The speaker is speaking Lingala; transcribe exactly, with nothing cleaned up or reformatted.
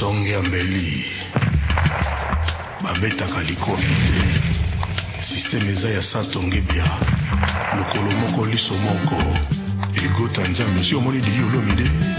songe ambeli babetaka likofi te. Systeme eza ya satonge bia lokolo moko liso moko egota nzambe si omoni dili olomide